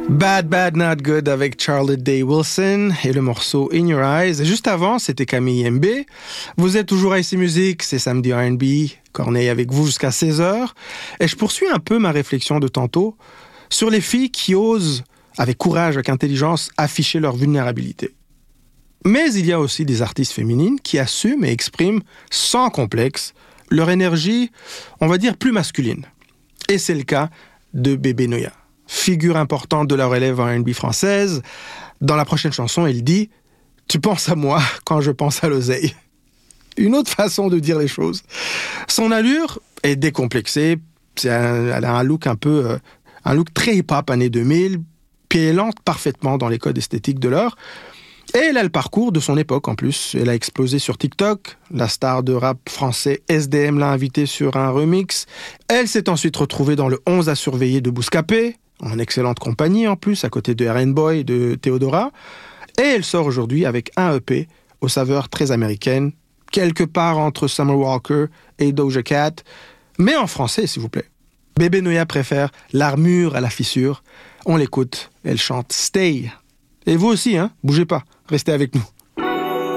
Bad Bad Not Good avec Charlotte Day Wilson et le morceau In Your Eyes. Et juste avant, c'était Camille MB. Vous êtes toujours à IC Music, c'est samedi R&B. Corneille avec vous jusqu'à 16h. Et je poursuis un peu ma réflexion de tantôt sur les filles qui osent, avec courage, avec intelligence, afficher leur vulnérabilité. Mais il y a aussi des artistes féminines qui assument et expriment sans complexe leur énergie, on va dire, plus masculine. Et c'est le cas de Bébé Noya, figure importante de la relève R&B française. Dans la prochaine chanson, elle dit « Tu penses à moi quand je pense à l'oseille ». Une autre façon de dire les choses. Son allure est décomplexée. Elle a un look un look très hip-hop années 2000, puis elle entre parfaitement dans les codes esthétiques de l'heure. Et elle a le parcours de son époque en plus. Elle a explosé sur TikTok. La star de rap français SDM l'a invitée sur un remix. Elle s'est ensuite retrouvée dans le 11 à surveiller de Bouscapé, en excellente compagnie en plus, à côté de RN Boy et de Théodora. Et elle sort aujourd'hui avec un EP aux saveurs très américaines, quelque part entre Summer Walker et Doja Cat, mais en français s'il vous plaît. Bébé Noya préfère l'armure à la fissure. On l'écoute, elle chante Stay. Et vous aussi, bougez pas, restez avec nous.